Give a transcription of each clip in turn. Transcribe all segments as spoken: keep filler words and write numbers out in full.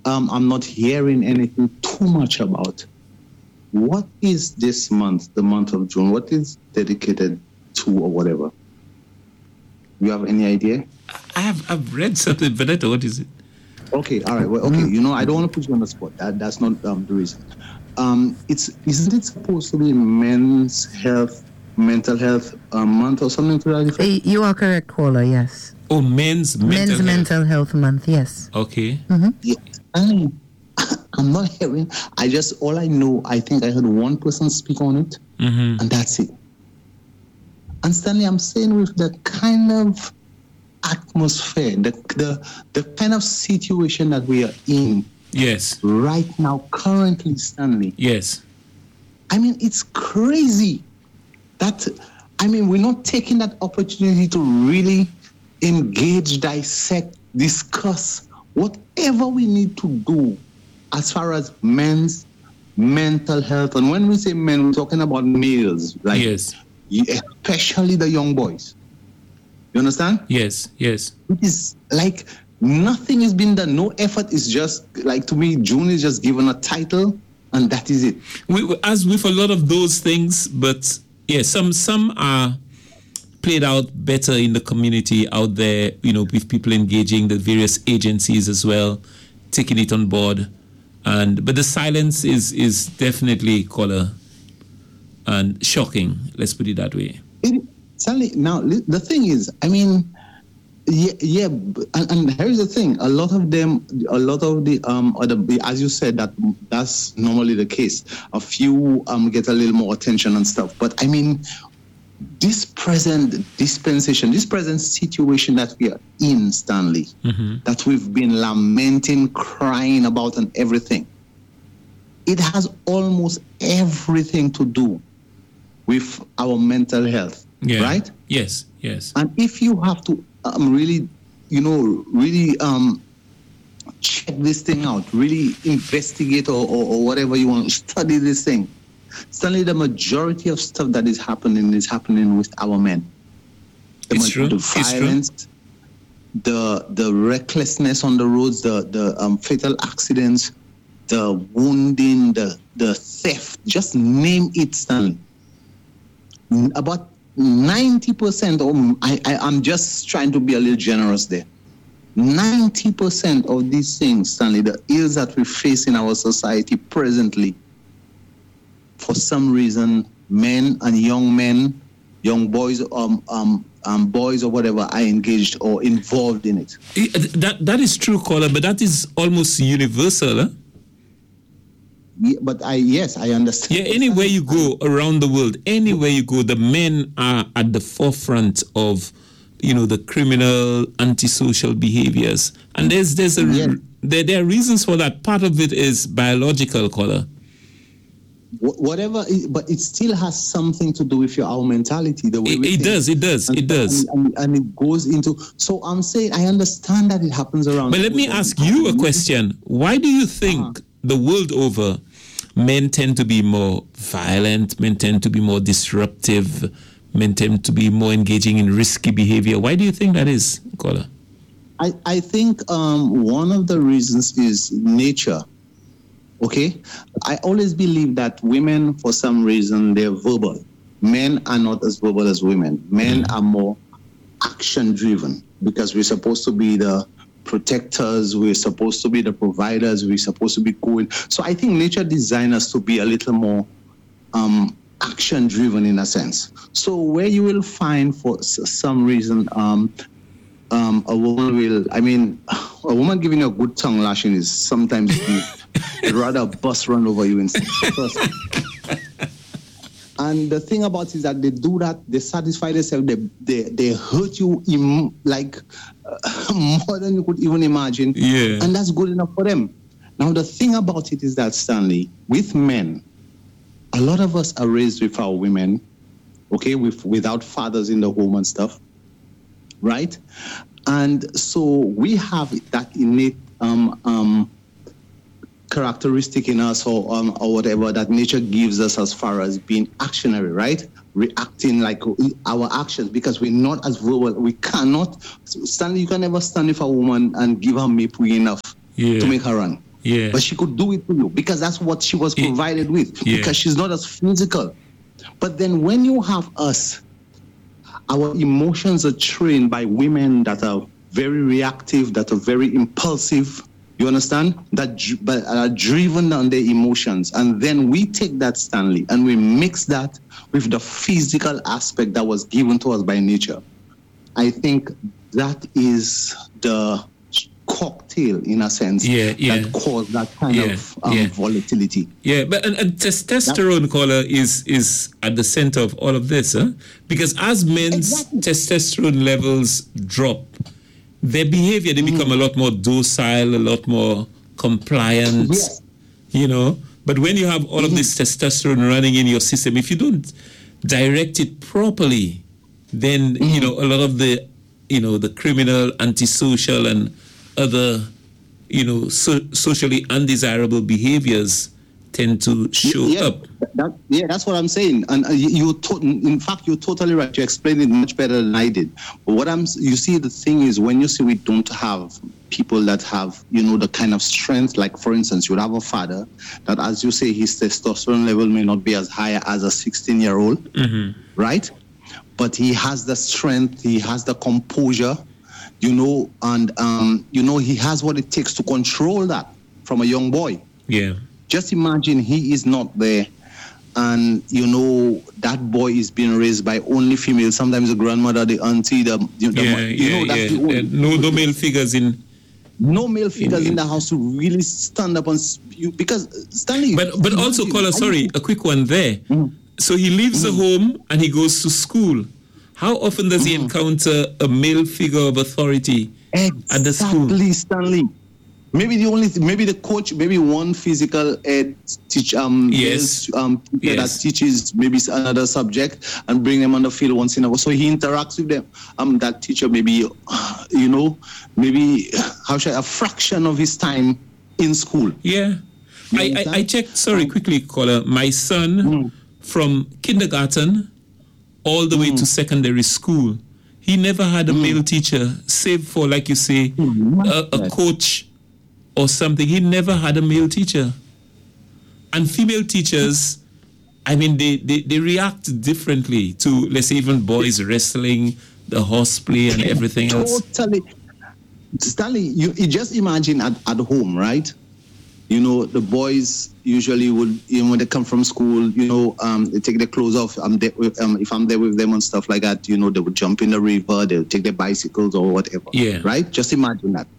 um, I'm not hearing anything too much about. What is this month, the month of June? What is dedicated to or whatever? You have any idea? I have I've read something, but I don't know what is it. Okay, all right. Well, okay, you know, I don't want to put you on the spot. That that's not um, the reason. Um, it's isn't it supposed to be Men's Health, Mental Health um, Month or something to that effect? You are correct, caller. Yes. Oh, Men's Mental Men's Health. Mental Health Month. Yes. Okay. Mm-hmm. Yeah, I, I'm not hearing. I just all I know. I think I heard one person speak on it, Mm-hmm. and that's it. And Stanley, I'm saying with the kind of atmosphere, the the the kind of situation that we are in Yes. right now, currently, Stanley. Yes. I mean, it's crazy that, I mean, we're not taking that opportunity to really engage, dissect, discuss whatever we need to do as far as men's mental health. And when we say men, we're talking about males, like Yes. especially the young boys. You understand? Yes. Yes. It is like nothing is being done. No effort is just like, to me, June is just given a title and that is it. We, we- as with a lot of those things, but yeah, some some are played out better in the community out there, you know, with people engaging, the various agencies as well, taking it on board. And but the silence is is definitely color and shocking, let's put it that way. It, Sally, now li- the thing is, I mean, yeah, yeah, b- and, and here's the thing: a lot of them, a lot of the um, or the, as you said, that that's normally the case. A few um get a little more attention and stuff, but I mean, this present dispensation, this present situation that we are in, Stanley, Mm-hmm. that we've been lamenting, crying about, and everything, it has almost everything to do with our mental health, Yeah. right? Yes. Yes. And if you have to um, really, you know, really um, check this thing out, really investigate or, or, or whatever you want, study this thing, Stanley, the majority of stuff that is happening is happening with our men. The, It's ma- true. the It's true. violence, the the recklessness on the roads, the the um, fatal accidents, the wounding, the the theft. Just name it, Stanley. N- About ninety percent, or I, I I'm just trying to be a little generous there. ninety percent of these things, Stanley, the ills that we face in our society presently, for some reason, men and young men, young boys, um, um, um, boys or whatever, are engaged or involved in it. Eh, That that is true, caller, but that is almost universal. Huh? Yeah, but I, yes, I understand. Yeah, anywhere you go around the world, anywhere you go, the men are at the forefront of, you know, the criminal, antisocial behaviors, and there's there's a Yeah. there there are reasons for that. Part of it is biological, caller. Wh- Whatever, it- but it still has something to do with your our mentality, the way It, we it think. does, it does, And, it does. And, and, and it goes into. So I'm saying I understand that it happens around. But let me ask you a question. Why do you think the world over men tend to be more violent, men tend to be more disruptive, men tend to be more engaging in risky behavior? Why do you think that is, caller? I, I think um, one of the reasons is nature. Okay? I always believe that women, for some reason, they're verbal. Men are not as verbal as women. Men are more action driven because we're supposed to be the protectors, we're supposed to be the providers, we're supposed to be going. So I think nature designed us to be a little more um, action driven in a sense. So where you will find for s- some reason um, um, a woman will, I mean, a woman giving you a good tongue lashing is sometimes you- you'd rather a bus run over you instead. And the thing about it is that they do that, they satisfy themselves, they they, they hurt you im- like uh, more than you could even imagine. Yeah. And that's good enough for them. Now, the thing about it is that, Stanley, with men, a lot of us are raised with our women, okay, with without fathers in the home and stuff, right? And so we have that innate um, um, characteristic in us or um, or whatever that nature gives us as far as being actionary, right? Reacting like our actions because we're not as verbal. We cannot, Stanley, you can never stand with a woman and give her maple enough Yeah. to make her run. Yeah. But she could do it to you because that's what she was Yeah. provided with. Yeah. Because she's not as physical. But then when you have us, our emotions are trained by women that are very reactive, that are very impulsive. You understand? That dr- but are driven on their emotions. And then we take that, Stanley, and we mix that with the physical aspect that was given to us by nature. I think that is the cocktail, in a sense, Yeah, yeah. that caused that kind Yeah, of um, yeah. volatility. Yeah, but and, and testosterone, caller, is is at the center of all of this, huh? Because as men's Exactly. testosterone levels drop, their behavior, they become a lot more docile, a lot more compliant, Yes. you know. But when you have all of this testosterone running in your system, if you don't direct it properly, then, you know, a lot of the, you know, the criminal, antisocial, and other, you know, so, socially undesirable behaviors tend to show yeah, up. That, yeah, that's what I'm saying. And uh, you, you to- in fact, you're totally right. You explained it much better than I did. But what I'm, you see, the thing is, when you see we don't have people that have, you know, the kind of strength, like for instance, you would have a father that, as you say, his testosterone level may not be as high as a sixteen-year-old, Mm-hmm. right? But he has the strength, he has the composure, you know, and, um, you know, he has what it takes to control that from a young boy. Yeah. Just imagine he is not there, and you know that boy is being raised by only females. Sometimes the grandmother, the auntie, the, the Yeah, you yeah, know that's yeah. the only, Uh, no, no male figures in. no male figures in the house to really stand up and s- you, because Stanley. But but also, imagine- caller, sorry, a quick one there. So he leaves the home and he goes to school. How often does he encounter a male figure of authority at the school? Exactly, Stanley. Maybe the only, maybe the coach, maybe one physical ed teach um Yes. male, um teacher Yes. that teaches maybe another subject and bring them on the field once in a while. So he interacts with them. Um, that teacher maybe, uh, you know, maybe how should I, a fraction of his time in school. Yeah. I, I, I understand? checked, sorry, quickly, caller. My son, from kindergarten all the way to secondary school, he never had a male teacher, save for, like you say, a, a coach or something. He never had a male teacher. And female teachers, I mean, they, they, they react differently to, let's say, even boys wrestling, the horseplay, and everything else. Totally. Stanley, you, you just imagine at, at home, right? You know, the boys usually would, you know, when they come from school, you know, um, they take their clothes off. I'm there with, um, if I'm there with them and stuff like that, you know, they would jump in the river, they would take their bicycles or whatever. Yeah. Right? Just imagine that.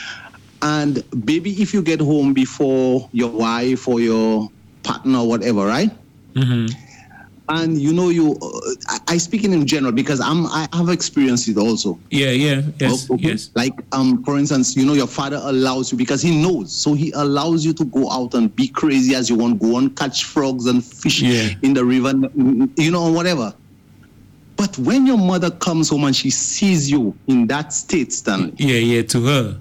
And baby, if you get home before your wife or your partner or whatever, right? Mm-hmm. And you know, you, uh, I, I speak in general because I'm, I have experienced it also. Yeah, yeah, yes, Okay. yes. Like, um, for instance, you know, your father allows you because he knows, so he allows you to go out and be crazy as you want, go and catch frogs and fish Yeah. in the river, you know, whatever. But when your mother comes home and she sees you in that state, Stanley, Yeah, yeah, to her.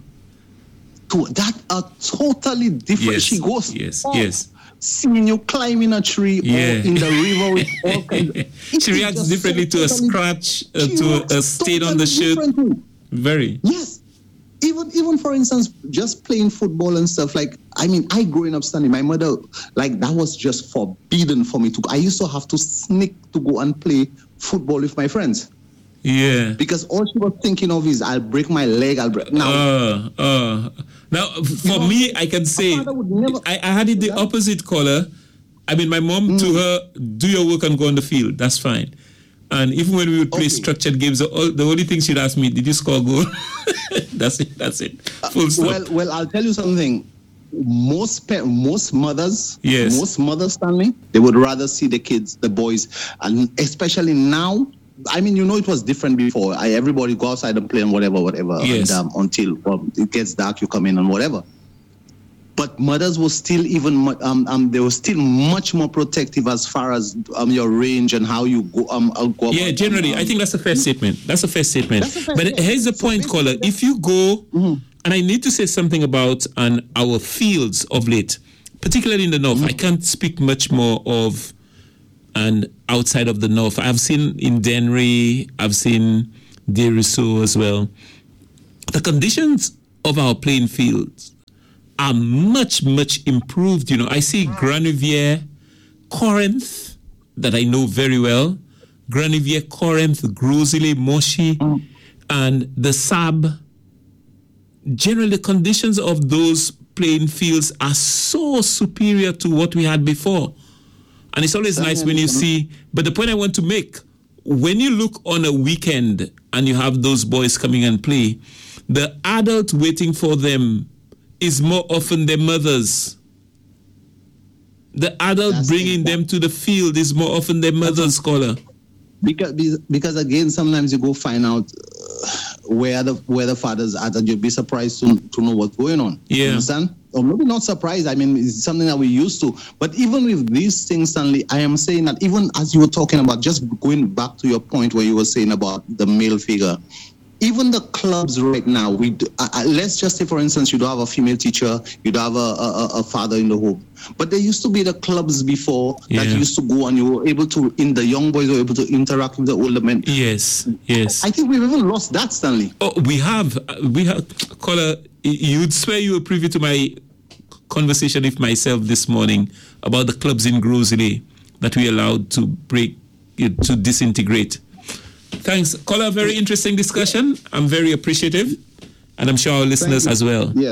to that are totally different. Yes, She goes, yes, off, yes. seeing you climbing a tree Yeah. or in the river with all kinds of, It She is reacts just differently so to a totally- scratch, uh, she to reacts a stain on the totally shirt. differently. Very. Yes. Even even for instance, just playing football and stuff, like, I mean, I growing up standing, my mother, like, that was just forbidden for me to, I used to have to sneak to go and play football with my friends Yeah. because all she was thinking of is, I'll break my leg, I'll break, now, Uh, uh. Now, f- for know, me, I can say, father would never- I, I had it the Yeah. opposite, caller. I mean, my mom to her, do your work and go on the field. That's fine. And even when we would play Okay. structured games, the, all, the only thing she'd ask me, did you score a goal? That's it. That's it. Full stop. well, well, I'll tell you something. Most pa- most mothers, Yes. most mothers, Stanley, they would rather see the kids, the boys, and especially now. I mean, you know, it was different before. I, everybody go outside and play and whatever, whatever. Yes. And, um, until um, it gets dark, you come in and whatever. But mothers were still even mu- um, um they were still much more protective as far as um your range and how you go um uh, go. Yeah, about, generally, um, I think that's a fair statement. That's a fair statement. That's a fair but statement. here's the So point, caller. basically If you go, and I need to say something about um, our fields of late, particularly in the north. I can't speak much more of and outside of the north. I've seen in Dennery, I've seen Deruso as well. The conditions of our playing fields are much, much improved. You know, I see Granivier, Corinth, that I know very well, Granivier, Corinth, Grosile, Moshi, mm. and the S A B. Generally, the conditions of those playing fields are so superior to what we had before. And it's always nice when you see, but the point I want to make, when you look on a weekend and you have those boys coming and play, the adult waiting for them is more often their mothers. The adult That's bringing exactly. them to the field is more often their mother's, Scholar. Because, because again, sometimes you go find out uh, where the where the father's at, and you'll be surprised to, to know what's going on. Yeah. You understand? Or maybe not surprised. I mean, it's something that we're used to. But even with these things, Stanley, I am saying that even as you were talking about, just going back to your point where you were saying about the male figure, even the clubs right now, we do, uh, let's just say, for instance, you don't have a female teacher, you don't have a, a, a father in the home. But there used to be the clubs before yeah. that you used to go, and you were able to, in the young boys were able to interact with the older men. Yes, yes. I think we've even lost that, Stanley. Oh, we have. We have. Caller, you'd swear you were privy to my conversation with myself this morning about the clubs in Grosile that we allowed to break, to disintegrate. Thanks. Caller, very interesting discussion. I'm very appreciative, and I'm sure our listeners as well. Yes.